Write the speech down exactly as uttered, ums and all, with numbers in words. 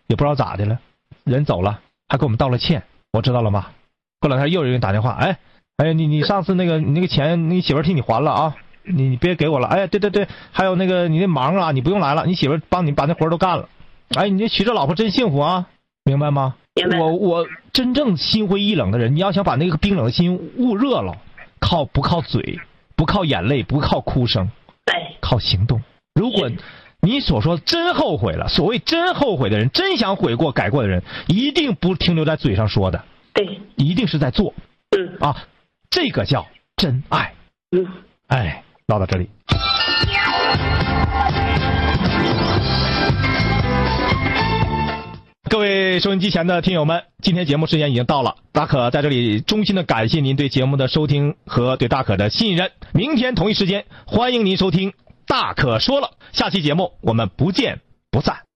也不知道咋的了，人走了，还给我们道了歉，我知道了吗？过两天又有人打电话，哎哎，你你上次那个你那个钱，你媳妇替你还了啊，你你别给我了。哎，对对对，还有那个你那忙啊，你不用来了，你媳妇帮你把那活都干了。哎，你这娶这老婆真幸福啊，明白吗？ 明白。 我我真正心灰意冷的人，你要想把那个冰冷的心焐热了，靠不靠嘴，不靠眼泪，不靠哭声， 对， 靠行动。如果你所说真后悔了，所谓真后悔的人，真想悔过改过的人，一定不停留在嘴上说的， 对， 一定是在做。 嗯啊，这个叫真爱。 嗯， 哎，唠到这里。各位收音机前的听友们，今天节目时间已经到了，大可在这里衷心的感谢您对节目的收听和对大可的信任。明天同一时间，欢迎您收听大可说了，下期节目我们不见不散。